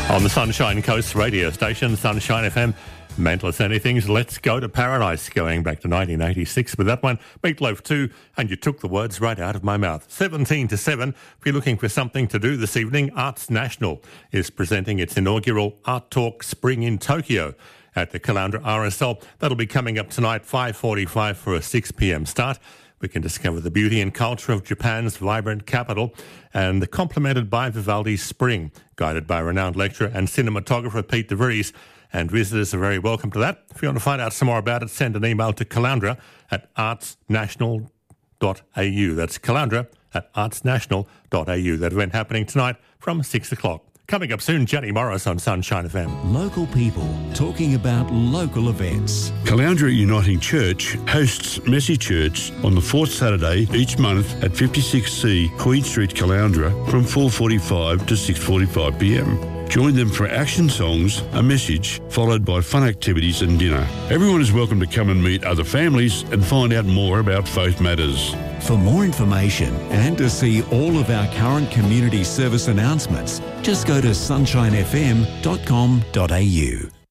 On the Sunshine Coast radio station, Sunshine FM, Mentalist Anything's Let's Go to Paradise, going back to 1986 with that one, Meatloaf 2, and you took the words right out of my mouth. 17 to 7, if you're looking for something to do this evening, Arts National is presenting its inaugural Art Talk Spring in Tokyo at the Caloundra RSL. That'll be coming up tonight, 5:45 for a 6 p.m. start. We can discover the beauty and culture of Japan's vibrant capital, and complemented by Vivaldi's Spring, guided by renowned lecturer and cinematographer Pete de Vries. And visitors are very welcome to that. If you want to find out some more about it, send an email to caloundra@artsnational.au. That's caloundra@artsnational.au. That event happening tonight from 6 o'clock. Coming up soon, Jenny Morris on Sunshine FM. Local people talking about local events. Caloundra Uniting Church hosts Messy Church on the fourth Saturday each month at 56C Queen Street, Caloundra from 4:45 to 6:45 p.m. Join them for action songs, a message, followed by fun activities and dinner. Everyone is welcome to come and meet other families and find out more about faith matters. For more information and to see all of our current community service announcements, just go to sunshinefm.com.au.